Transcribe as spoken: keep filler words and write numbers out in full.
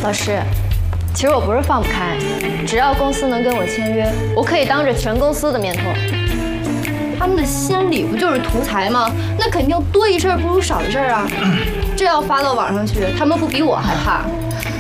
老师，其实我不是放不开，只要公司能跟我签约，我可以当着全公司的面脱。他们的心理不就是图财吗？那肯定多一事不如少一事啊！这要发到网上去，他们不比我还怕。